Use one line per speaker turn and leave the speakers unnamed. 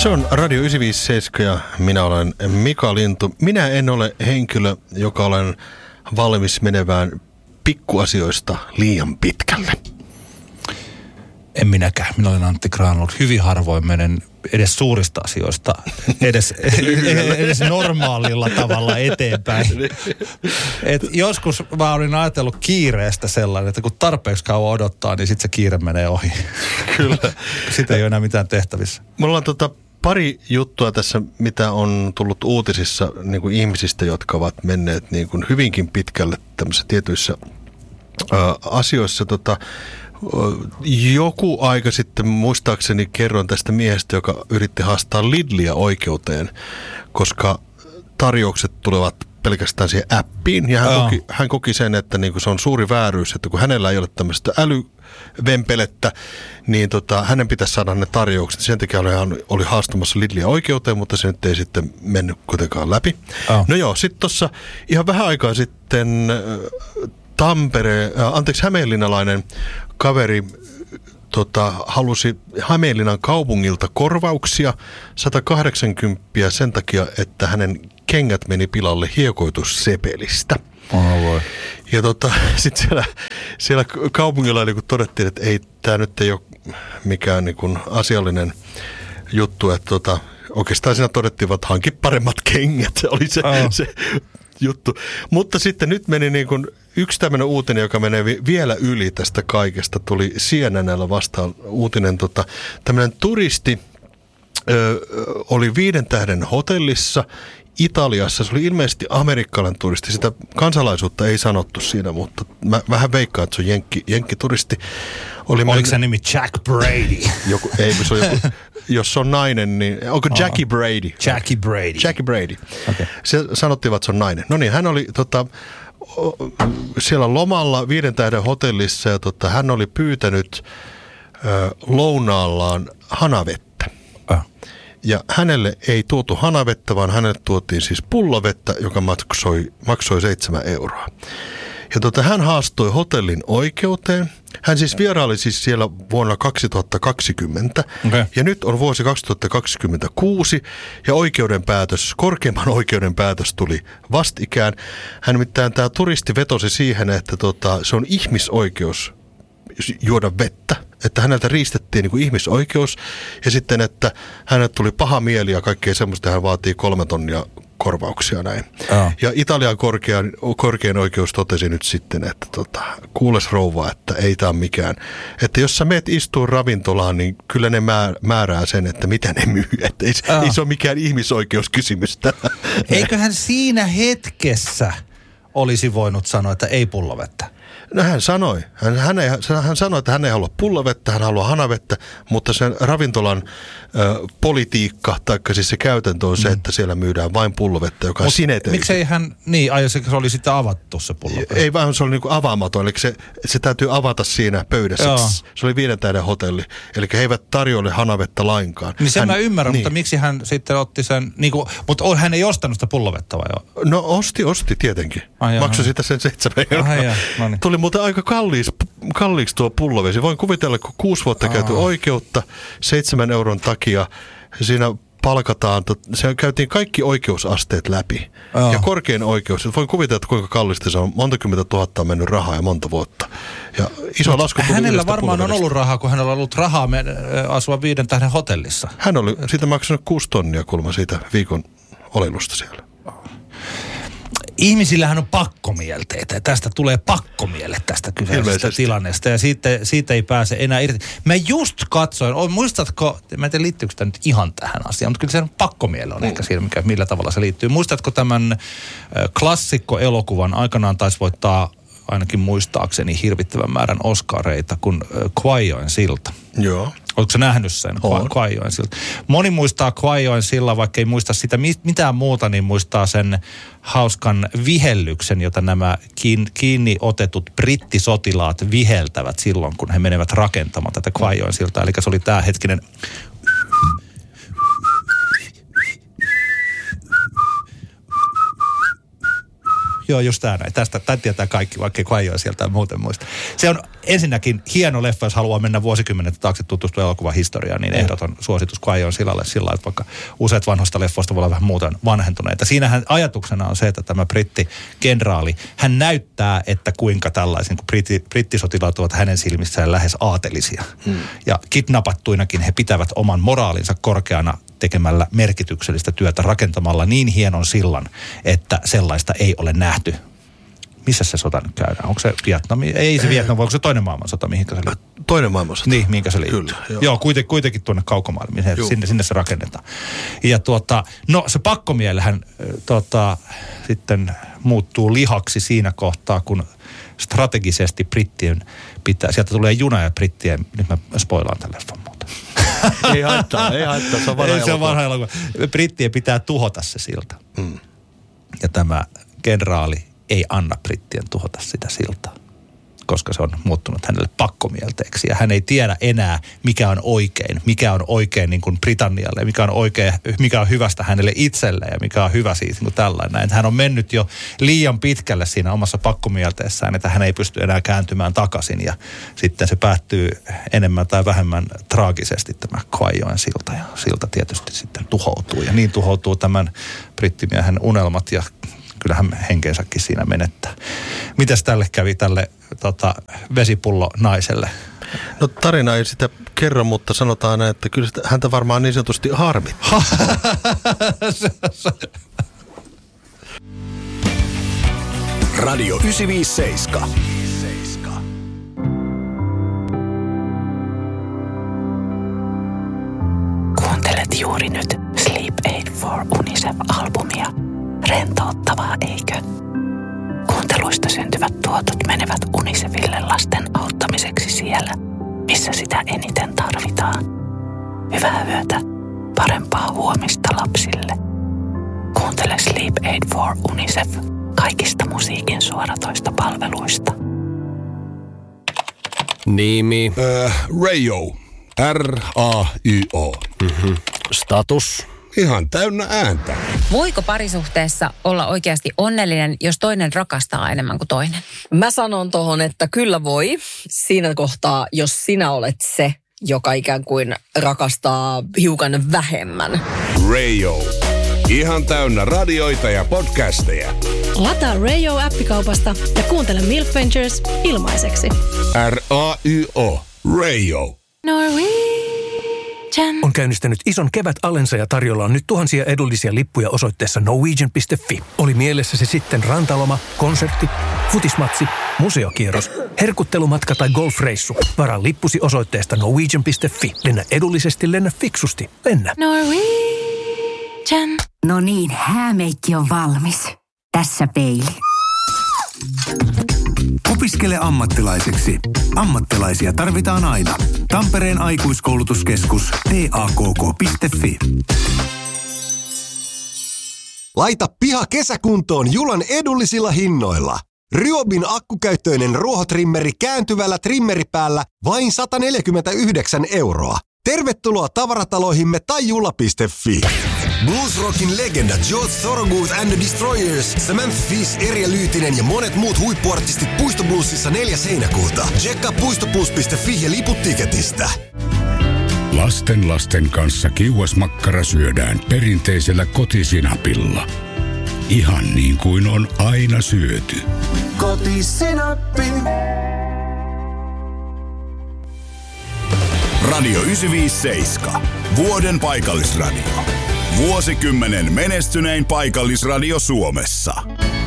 Se on Radio 957 ja minä olen Mika Lintu. Minä en ole henkilö, joka olen valmis menevään pikkuasioista liian pitkälle.
En minäkään. Minä olen Antti Granlund. Hyvin harvoin menen edes suurista asioista, edes normaalilla tavalla eteenpäin. Et joskus mä olin ajatellut kiireestä sellainen, että kun tarpeeksi kauan odottaa, niin sitten se kiire menee ohi.
Kyllä.
Sitä ei ole enää mitään tehtävissä.
Mulla on pari juttua tässä, mitä on tullut uutisissa niin kuin ihmisistä, jotka ovat menneet niin kuin hyvinkin pitkälle tämmöisissä tietyissä asioissa. Joku aika sitten muistaakseni kerron tästä miehestä, joka yritti haastaa Lidlia oikeuteen, koska tarjoukset tulevat pelkästään siihen appiin. Ja hän koki sen, että niin kuin se on suuri vääryys, että kun hänellä ei ole tämmöistä älyvempelettä, niin hänen pitäisi saada ne tarjoukset. Sen takia hän oli haastamassa Lidlia oikeuteen, mutta se nyt ei sitten mennyt kuitenkaan läpi. No joo, sitten tuossa ihan vähän aikaa sitten hämeenlinnalainen kaveri halusi Hämeenlinnan kaupungilta korvauksia 180 sen takia, että hänen kengät meni pilalle hiekoitussepelistä. Ja sitten siellä kaupungilla niin todettiin, että tämä nyt ei ole mikään niin asiallinen juttu, että oikeastaan siinä todettiin, että hanki paremmat kengät, se oli se juttu. Mutta sitten nyt meni niin kuin yksi tämmöinen uutinen, joka menee vielä yli tästä kaikesta. Tuli CNN:llä vastaan uutinen. Tämmöinen turisti oli 5 tähden hotellissa Italiassa. Se oli ilmeisesti amerikkalainen turisti. Sitä kansalaisuutta ei sanottu siinä, mutta mä vähän veikkaan, että se on jenkkituristi.
Oliko se nimi Jack Brady?
Se on joku, jos se on nainen, niin onko Jackie Brady?
Jackie Brady.
Jackie Brady.
Okay.
Se sanottiin, että se on nainen. No niin, hän oli siellä lomalla 5 tähden hotellissa ja hän oli pyytänyt lounaallaan hanavettä. Ja hänelle ei tuotu hanavettä, vaan hänelle tuotiin siis pullovettä, joka maksoi 7 euroa. Ja hän haastoi hotellin oikeuteen. Hän siis vieraili siis siellä vuonna 2020 ja nyt on vuosi 2026 ja korkeimman oikeuden päätös tuli vastikään. Hän nimittäin tämä turisti vetosi siihen, että se on ihmisoikeus juoda vettä, että häneltä riistettiin niin kuin ihmisoikeus ja sitten, että hänelle tuli paha mieli ja kaikkea semmoista, hän vaatii 3 tonnia korvauksia näin. Ja Italian korkein oikeus totesi nyt sitten, että kuules rouva, että ei tämä ole mikään. Että jos sä meet istuun ravintolaan, niin kyllä ne määrää sen, että mitä ne myy. Että ei se ole mikään ihmisoikeuskysymystä.
Eiköhän siinä hetkessä olisi voinut sanoa, että ei pullovettä?
No hän sanoi. Hän sanoi, että hän ei halua pullovettä, hän haluaa hanavettä, mutta sen ravintolan politiikka, taikka siis se käytäntö on se, että siellä myydään vain pullovettä, joka on sinetöity.
Miksei hän, se oli sitten avattu se pullovettä?
Ei vaan, se oli niinku avaamaton, eli se täytyy avata siinä pöydässä. Joo. Se oli 5 tähden hotelli, eli he eivät tarjoile hanavettä lainkaan.
Niin sen mä ymmärrän, mutta miksi hän sitten otti sen, mutta hän ei ostanut sitä pullovettä vai jo?
No osti tietenkin. Maksoi sitä sen 7 euroa.
No niin.
Tuli muuten aika kalliiksi tuo pullovesi. Voin kuvitella, kun 6 vuotta käyty oikeutta 7 euron takia. Siinä palkataan, se käytiin kaikki oikeusasteet läpi. Ja korkein oikeus. Voin kuvitella, että kuinka kallista se on. Monta kymmentä tuhatta on mennyt rahaa ja monta vuotta. Ja iso lasku tuli
hänellä varmaan on ollut rahaa, kun hänellä on ollut rahaa asua 5 tähden hotellissa.
Hän oli siitä maksanut 6 tonnia kulma siitä viikon oleilusta siellä.
Ihmisillähän on pakkomielteitä ja tästä tulee pakkomielle tästä kyseisestä tilanteesta ja siitä ei pääse enää irti. Mä just katsoin, muistatko, mä en tiedä liittyykö tämä nyt ihan tähän asiaan, mutta kyllä se pakkomielle on ehkä siinä, millä tavalla se liittyy. Muistatko tämän klassikkoelokuvan, aikanaan taisi voittaa ainakin muistaakseni hirvittävän määrän Oscareita kuin Kaijoen silta?
Joo.
Oletko sä nähnyt sen Kaijoen silta? Moni muistaa Kaijoen sillan, vaikka ei muista sitä mitään muuta, niin muistaa sen hauskan vihellyksen, jota nämä kiinni otetut brittisotilaat viheltävät silloin, kun he menevät rakentamaan tätä Kaijoen siltaa. Eli se oli tämä hetkinen... Joo, just tämä näin. Tästä tietää kaikki, vaikka Kaijoen sieltä muuten muista. Se on ensinnäkin hieno leffa, jos haluaa mennä vuosikymmenet taakse tutustua elokuvahistoriaan, niin ehdoton suositus Kwai-Young Sillalle sillä lailla, että vaikka useat vanhoista leffoista voi olla vähän muuten vanhentuneita. Siinähän ajatuksena on se, että tämä brittikenraali, hän näyttää, että kuinka tällaisen, kun brittisotilaat ovat hänen silmissään lähes aatelisia. Ja kidnappattuinakin he pitävät oman moraalinsa korkeana tekemällä merkityksellistä työtä rakentamalla niin hienon sillan, että sellaista ei ole nähty. Missä se sota nyt käydään? Onko se Vietnami? Ei se Vietnam, vai onko se toinen maailmansota, mihinkä se liittyy?
Toinen maailmansota.
Niin, mihinkä se liittyy. Kyllä, joo, kuitenkin tuonne kaukomaailmiin, sinne se rakennetaan. Ja no se pakkomielehän sitten muuttuu lihaksi siinä kohtaa, kun strategisesti brittien pitää, sieltä tulee juna ja brittien, nyt mä spoilaan tämän leffan muuta.
Ei haittaa, se on vanha elokuva.
Brittien pitää tuhota se silta. Ja tämä kenraali ei anna brittien tuhota sitä siltaa, koska se on muuttunut hänelle pakkomielteeksi. Ja hän ei tiedä enää, mikä on oikein niin kuin Britannialle, mikä on hyvästä hänelle itselleen ja mikä on hyvä siitä niin kuin tällainen. Että hän on mennyt jo liian pitkälle siinä omassa pakkomielteessään, että hän ei pysty enää kääntymään takaisin. Ja sitten se päättyy enemmän tai vähemmän traagisesti tämä Kwai-Young silta. Ja silta tietysti sitten tuhoutuu. Ja niin tuhoutuu tämän brittimiehen unelmat ja kyllähän henkeensäkin siinä menettää. Mitäs tälle kävi tälle vesipullo naiselle?
No tarina ei sitä kerro, mutta sanotaan näin, että kyllä häntä varmaan niin sanotusti harmittaa.
Radio 957.
Kuuntelet juuri nyt Sleep Aid for UNICEF-albumia. Rentouttavaa, eikö? Kuunteluista syntyvät tuotot menevät UNICEFille lasten auttamiseksi siellä, missä sitä eniten tarvitaan. Hyvää yötä, parempaa huomista lapsille. Kuuntele Sleep Aid for UNICEF kaikista musiikin suoratoista palveluista.
Nimi?
Rayo. R-A-Y-O.
Status?
Ihan täynnä ääntä.
Voiko parisuhteessa olla oikeasti onnellinen, jos toinen rakastaa enemmän kuin toinen?
Mä sanon tohon, että kyllä voi. Siinä kohtaa, jos sinä olet se, joka ikään kuin rakastaa hiukan vähemmän.
Rayo. Ihan täynnä radioita ja podcasteja.
Lataa Rayo-appikaupasta ja kuuntele Milk Ventures ilmaiseksi.
R-A-Y-O. Rayo.
On käynnistänyt ison kevätalensa ja tarjolla on nyt tuhansia edullisia lippuja osoitteessa norwegian.fi. Oli mielessä se sitten rantaloma, konsertti, futismatsi, museokierros, herkuttelumatka tai golfreissu. Varaa lippusi osoitteesta norwegian.fi. Lennä edullisesti, lennä fiksusti. Lennä.
Norwegian.
No niin, häämeikki on valmis. Tässä peili.
Opiskele ammattilaiseksi. Ammattilaisia tarvitaan aina. Tampereen aikuiskoulutuskeskus TAKK.fi.
Laita piha kesäkuntoon Julan edullisilla hinnoilla. Ryobin akkukäyttöinen ruohotrimmeri kääntyvällä trimmeripäällä vain 149 €. Tervetuloa tavarataloihimme tai jula.fi. Bluesrockin legenda George Thorogood and the Destroyers, Samantha Fish, Erja Lyytinen ja monet muut huippuartistit Puistobluesissa 4. heinäkuuta. Tsekkaa puistoblues.fi ja liput tiketistä.
Lasten kanssa kiuasmakkara syödään perinteisellä kotisinapilla. Ihan niin kuin on aina syöty.
Kotisinappi.
Radio 957. Vuoden paikallisradio. Vuosikymmenen menestynein paikallisradio Suomessa.